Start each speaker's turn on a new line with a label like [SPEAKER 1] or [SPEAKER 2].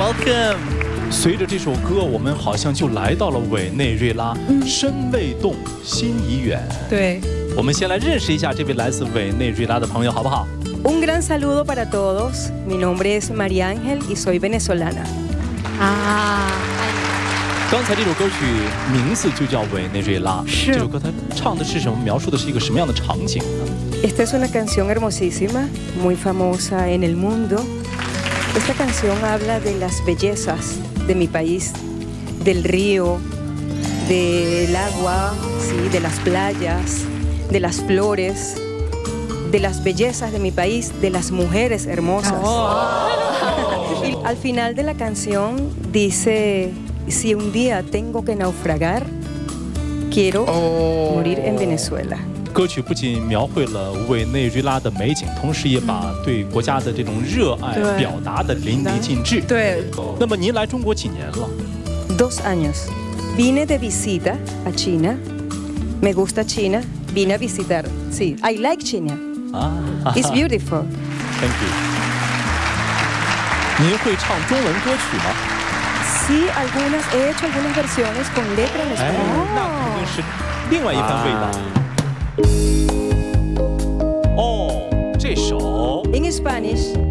[SPEAKER 1] Welcome。
[SPEAKER 2] 随着这首歌，我们好像就来到了委内瑞拉，身未动，心已远。
[SPEAKER 3] 对，
[SPEAKER 2] 我们先来认识一下这位来自委内瑞拉的朋友，好不好？
[SPEAKER 4] Un gran saludo para todos. Mi nombre es María Ángel y soy venezolana.
[SPEAKER 2] 刚才这首歌曲名字就叫《委内瑞拉》，
[SPEAKER 3] 是。
[SPEAKER 2] 这首歌它唱的是什么？描述的是一个什么样的场景呢？
[SPEAKER 4] Esta es una canción hermosísima, muy famosa en el mundo. Esta canción habla de las bellezas de mi país, del río, del agua, sí, de las playas, de las flores, de las bellezas de mi país, de las mujeres hermosas. Y al final de la canción dice, si un día tengo que naufragar, quiero morir en Venezuela.
[SPEAKER 2] 歌曲不仅描绘了委内瑞拉的美景，同时也把对国家的这种热爱表达的淋漓尽致。
[SPEAKER 3] 对。
[SPEAKER 2] 那么您来中国几年了？
[SPEAKER 4] 2 años. Vine de visita a China. Me gusta China. Vine a visitar. Sí, I like China. It's beautiful.
[SPEAKER 2] Thank you. 您会唱中文歌曲吗？
[SPEAKER 4] Sí, algunas. He hecho algunas versiones con letra en español.
[SPEAKER 2] 那肯定是另外一番味道。哦，这首
[SPEAKER 4] In Spanish.